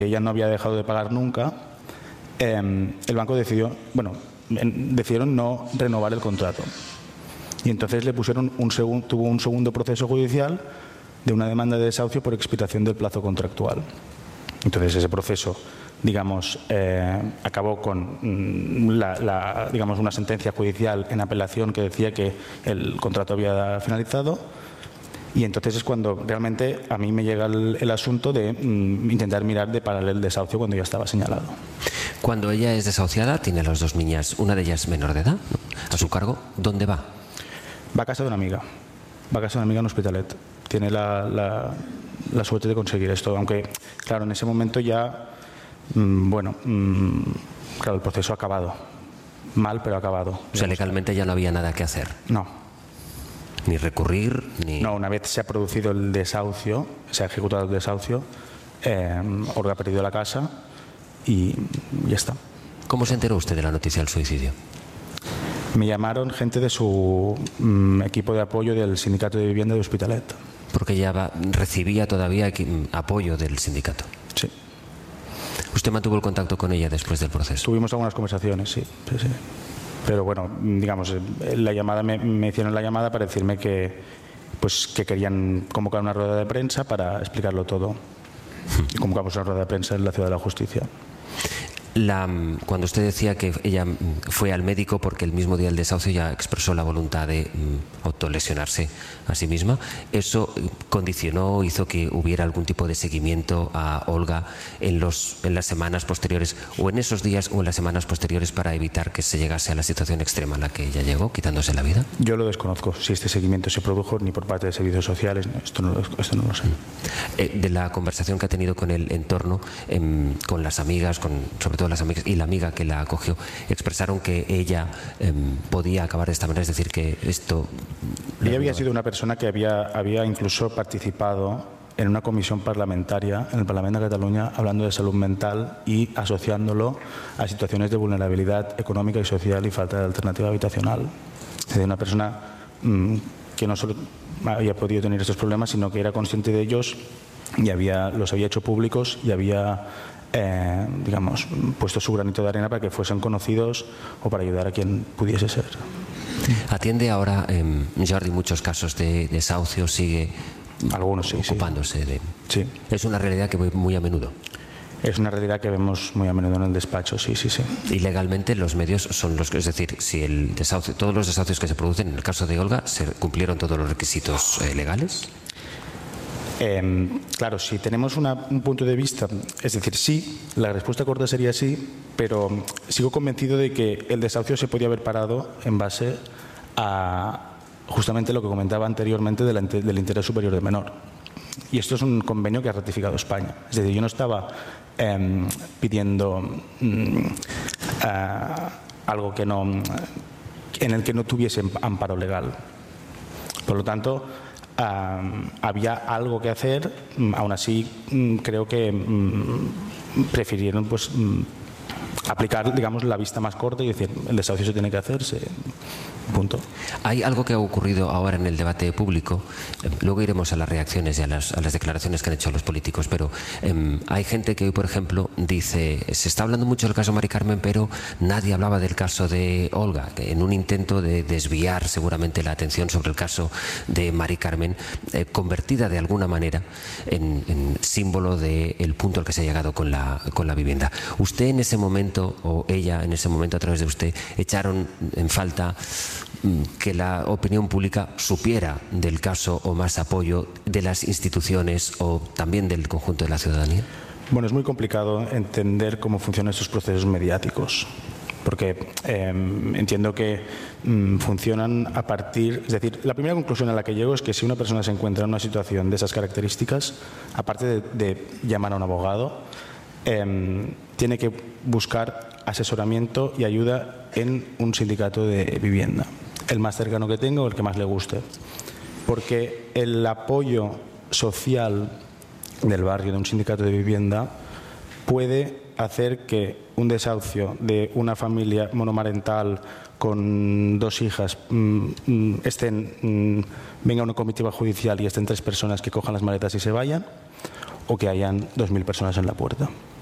ella no había dejado de pagar nunca, el banco decidieron no renovar el contrato. Y entonces le pusieron tuvo un segundo proceso judicial de una demanda de desahucio por expiración del plazo contractual. Entonces ese proceso, digamos, acabó con digamos, una sentencia judicial en apelación que decía que el contrato había finalizado. Y entonces es cuando realmente a mí me llega el asunto de intentar mirar de parar el desahucio cuando ya estaba señalado. Cuando ella es desahuciada, tiene a las dos niñas, una de ellas menor de edad, a su cargo. ¿Dónde va? Va a casa de una amiga. Va a casa de una amiga en Hospitalet. Tiene la suerte de conseguir esto, aunque, claro, en ese momento ya, claro, el proceso ha acabado. Mal, pero ha acabado. O sea, legalmente ya no había nada que hacer. No. Ni recurrir, ni... No, una vez se ha producido el desahucio, se ha ejecutado el desahucio, Olga ha perdido la casa y ya está. ¿Cómo se enteró usted de la noticia del suicidio? Me llamaron gente de su equipo de apoyo del Sindicato de Vivienda de Hospitalet. Porque ella recibía todavía apoyo del sindicato. Sí. ¿Usted mantuvo el contacto con ella después del proceso? Tuvimos algunas conversaciones, sí. Pero bueno, digamos, la llamada me hicieron la llamada para decirme que querían convocar una rueda de prensa para explicarlo todo. Y convocamos una rueda de prensa en la Ciudad de la Justicia. Cuando usted decía que ella fue al médico porque el mismo día del desahucio ya expresó la voluntad de autolesionarse a sí misma, ¿eso condicionó, hizo que hubiera algún tipo de seguimiento a Olga en las semanas posteriores, o en esos días o en las semanas posteriores, para evitar que se llegase a la situación extrema a la que ella llegó, quitándose la vida? Yo lo desconozco, si este seguimiento se produjo ni por parte de servicios sociales, esto no lo sé. De la conversación que ha tenido con el entorno, con las amigas, sobre todo las amigas y la amiga que la acogió, expresaron que ella podía acabar de esta manera, es decir, que esto... Ella había sido una persona que había incluso participado en una comisión parlamentaria en el Parlamento de Cataluña hablando de salud mental y asociándolo a situaciones de vulnerabilidad económica y social y falta de alternativa habitacional. Es decir, una persona que no solo había podido tener estos problemas, sino que era consciente de ellos y los había hecho públicos y había digamos, puesto su granito de arena para que fuesen conocidos o para ayudar a quien pudiese ser. ¿Atiende ahora, Jordi, muchos casos de desahucio? ¿Sigue algunos ocupándose de...? Sí. ¿Es una realidad que ve muy a menudo? Es una realidad que vemos muy a menudo en el despacho, sí. Y legalmente los medios son los que, es decir, si todos los desahucios que se producen, en el caso de Olga, ¿se cumplieron todos los requisitos legales? Claro, si tenemos un punto de vista, es decir, sí, la respuesta corta sería sí, pero sigo convencido de que el desahucio se podía haber parado en base a justamente lo que comentaba anteriormente del interés superior del menor. Y esto es un convenio que ha ratificado España. Es decir, yo no estaba pidiendo algo en el que no tuviese amparo legal. Por lo tanto, había algo que hacer. Aún así, creo que prefirieron aplicar, digamos, la vista más corta y decir, el desahucio se tiene que hacerse, punto. Hay algo que ha ocurrido ahora en el debate público, luego iremos a las reacciones y a las declaraciones que han hecho los políticos, pero hay gente que hoy, por ejemplo, dice, se está hablando mucho del caso Mari Carmen, pero nadie hablaba del caso de Olga, que en un intento de desviar seguramente la atención sobre el caso de Mari Carmen, convertida de alguna manera en símbolo del punto al que se ha llegado con la vivienda. Usted en ese momento, o ella en ese momento a través de usted, echaron en falta que la opinión pública supiera del caso o más apoyo de las instituciones o también del conjunto de la ciudadanía? Bueno, es muy complicado entender cómo funcionan estos procesos mediáticos, porque entiendo que funcionan a partir... Es decir, la primera conclusión a la que llego es que si una persona se encuentra en una situación de esas características, aparte de llamar a un abogado, tiene que buscar asesoramiento y ayuda en un sindicato de vivienda, el más cercano que tenga o el que más le guste, porque el apoyo social del barrio de un sindicato de vivienda puede hacer que un desahucio de una familia monomarental con 2 hijas venga una comitiva judicial y estén 3 personas que cojan las maletas y se vayan, o que hayan 2.000 personas en la puerta.